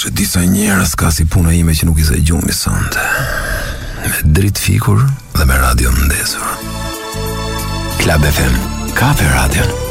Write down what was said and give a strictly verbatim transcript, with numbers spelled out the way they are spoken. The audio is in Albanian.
se disa njerëz ka si puna ime që nuk i zë gjumi sonte. Me dritë fikur dhe me radio ndesur. Club F M, Kafe Radio.